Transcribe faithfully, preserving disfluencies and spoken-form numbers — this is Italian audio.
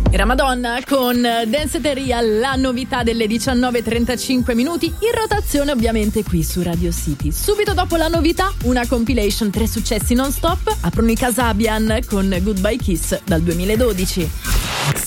Era Madonna con Danceteria, la novità delle diciannove e trentacinque minuti, in rotazione ovviamente qui su Radio City. Subito dopo la novità, una compilation, tre successi non stop, aprono i Kasabian con Goodbye Kiss dal duemiladodici.